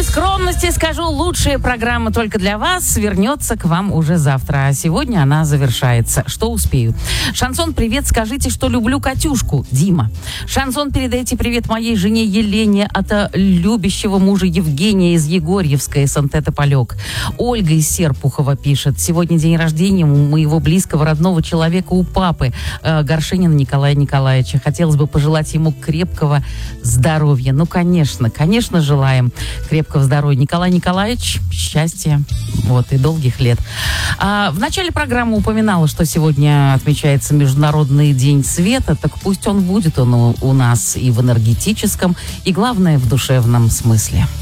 одной скромности скажу, лучшая программа только для вас вернется к вам уже завтра. А сегодня она завершается. Что успею? Шансон, привет, скажите, что люблю Катюшку. Дима. Шансон, передайте привет моей жене Елене от любящего мужа Евгения из Егорьевска, из Антета-Полек. Ольга из Серпухова пишет. Сегодня день рождения у моего близкого родного человека, у папы, Горшенина Николая Николаевича. Хотелось бы пожелать ему крепкого здоровья. Ну, конечно, желаем крепкого здоровья. Николай Николаевич, счастья, и долгих лет. В начале программы упоминала, что сегодня отмечается Международный день света, так пусть он будет у нас и в энергетическом, и, главное, в душевном смысле.